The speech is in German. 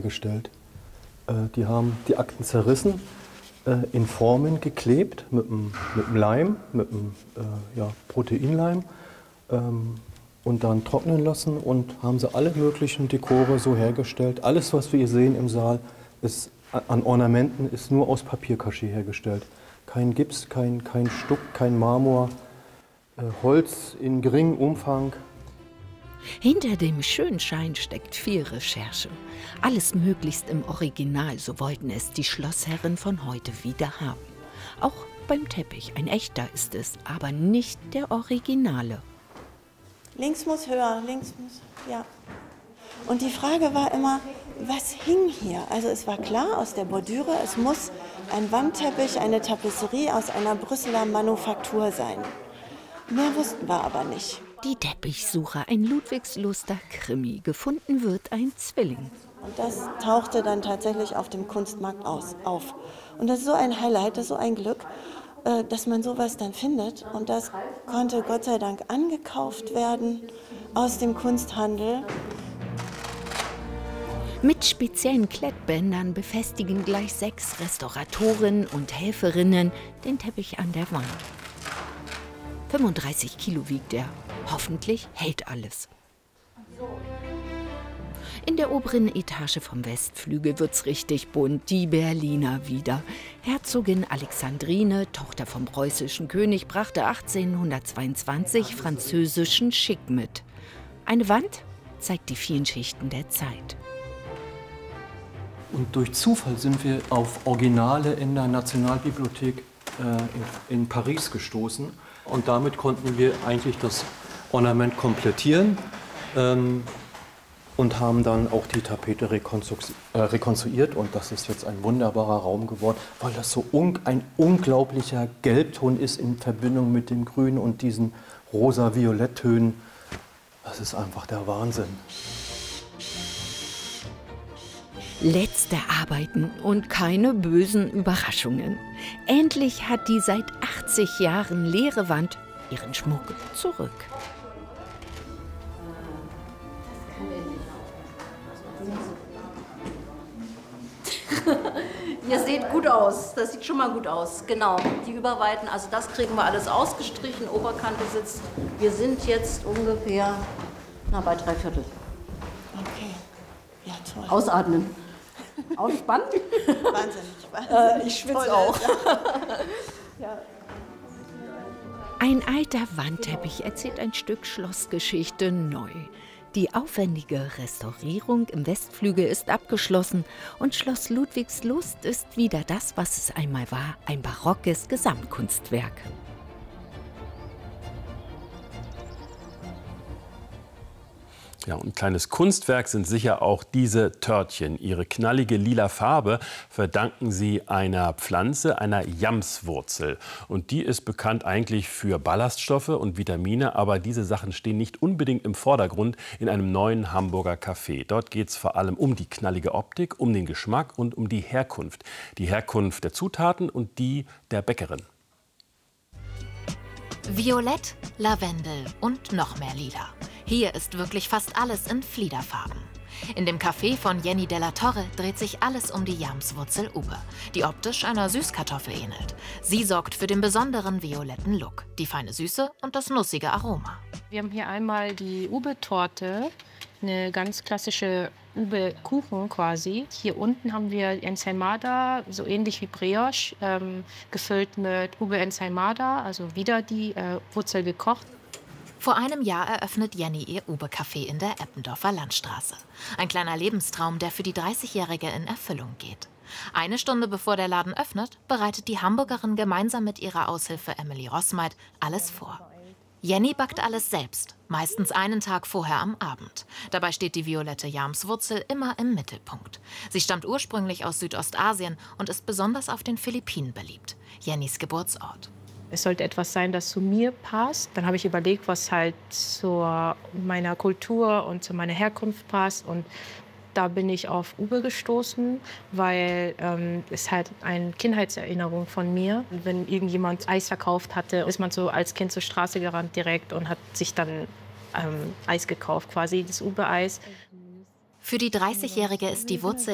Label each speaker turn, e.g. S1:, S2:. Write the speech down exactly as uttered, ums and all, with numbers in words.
S1: hergestellt. Äh, die haben die Akten zerrissen, äh, in Formen geklebt mit einem mit dem Leim, mit einem äh, ja, Proteinleim ähm, und dann trocknen lassen und haben sie alle möglichen Dekore so hergestellt. Alles, was wir hier sehen im Saal, ist, an Ornamenten ist nur aus Papierkaschee hergestellt. Kein Gips, kein, kein Stuck, kein Marmor, äh, Holz in geringem Umfang.
S2: Hinter dem Schönschein steckt viel Recherche. Alles möglichst im Original, so wollten es die Schlossherren von heute wieder haben. Auch beim Teppich, ein echter ist es, aber nicht der Originale.
S3: Links muss höher, links muss, ja. Und die Frage war immer, was hing hier? Also es war klar aus der Bordüre, es muss ein Wandteppich, eine Tapisserie aus einer Brüsseler Manufaktur sein. Mehr wussten wir aber nicht.
S2: Die Teppichsucher, ein Ludwigsluster Krimi. Gefunden wird ein Zwilling.
S3: Und das tauchte dann tatsächlich auf dem Kunstmarkt aus, auf. Und das ist so ein Highlight, das ist so ein Glück, äh, dass man sowas dann findet. Und das konnte Gott sei Dank angekauft werden aus dem Kunsthandel.
S2: Mit speziellen Klettbändern befestigen gleich sechs Restauratoren und Helferinnen den Teppich an der Wand. fünfunddreißig Kilo wiegt er. Hoffentlich hält alles. In der oberen Etage vom Westflügel wird's richtig bunt. Die Berliner wieder. Herzogin Alexandrine, Tochter vom preußischen König, brachte achtzehnhundertzweiundzwanzig französischen Schick mit. Eine Wand zeigt die vielen Schichten der Zeit.
S1: Und durch Zufall sind wir auf Originale in der Nationalbibliothek äh, in, in Paris gestoßen. Und damit konnten wir eigentlich das Ornament komplettieren ähm, und haben dann auch die Tapete rekonstru äh, rekonstruiert. Und das ist jetzt ein wunderbarer Raum geworden, weil das so un ein unglaublicher Gelbton ist in Verbindung mit dem Grün und diesen rosa-violett-Tönen. Das ist einfach der Wahnsinn.
S2: Letzte Arbeiten und keine bösen Überraschungen. Endlich hat die seit achtzig Jahren leere Wand ihren Schmuck zurück.
S4: Ihr seht gut aus, das sieht schon mal gut aus, genau. Die Überweiten, also das kriegen wir alles ausgestrichen, Oberkante sitzt. Wir sind jetzt ungefähr na, bei drei Viertel.
S3: Okay, ja toll.
S4: Ausatmen. Ausspannen.
S3: Wahnsinnig, wahnsinnig.
S4: Äh, ich schwitze auch.
S3: Ja.
S2: Ein alter Wandteppich erzählt ein Stück Schlossgeschichte neu. Die aufwendige Restaurierung im Westflügel ist abgeschlossen und Schloss Ludwigslust ist wieder das, was es einmal war, ein barockes Gesamtkunstwerk.
S5: Ja, und ein kleines Kunstwerk sind sicher auch diese Törtchen. Ihre knallige lila Farbe verdanken sie einer Pflanze, einer Jamswurzel. Und die ist bekannt eigentlich für Ballaststoffe und Vitamine, aber diese Sachen stehen nicht unbedingt im Vordergrund in einem neuen Hamburger Café. Dort geht es vor allem um die knallige Optik, um den Geschmack und um die Herkunft. Die Herkunft der Zutaten und die der Bäckerin.
S6: Violett, Lavendel und noch mehr Lila. Hier ist wirklich fast alles in Fliederfarben. In dem Café von Jenny Della Torre dreht sich alles um die Jamswurzel Ube, die optisch einer Süßkartoffel ähnelt. Sie sorgt für den besonderen violetten Look, die feine Süße und das nussige Aroma.
S7: Wir haben hier einmal die Ube-Torte, eine ganz klassische Ube-Kuchen quasi. Hier unten haben wir Ensaimada, so ähnlich wie Brioche, ähm, gefüllt mit Ube-Ensaimada, also wieder die äh, Wurzel gekocht.
S6: Vor einem Jahr eröffnet Jenny ihr Ube-Café in der Eppendorfer Landstraße. Ein kleiner Lebenstraum, der für die dreißigjährige in Erfüllung geht. Eine Stunde bevor der Laden öffnet, bereitet die Hamburgerin gemeinsam mit ihrer Aushilfe Emily Rossmeit alles vor. Jenny backt alles selbst, meistens einen Tag vorher am Abend. Dabei steht die violette Jamswurzel immer im Mittelpunkt. Sie stammt ursprünglich aus Südostasien und ist besonders auf den Philippinen beliebt, Jennys Geburtsort.
S7: Es sollte etwas sein, das zu mir passt. Dann habe ich überlegt, was halt zu meiner Kultur und zu meiner Herkunft passt. Und da bin ich auf Ube gestoßen, weil ähm, es halt eine Kindheitserinnerung von mir. Wenn irgendjemand Eis verkauft hatte, ist man so als Kind zur Straße gerannt direkt und hat sich dann ähm, Eis gekauft, quasi das Ube-Eis.
S6: Für die dreißigjährige ist die Wurzel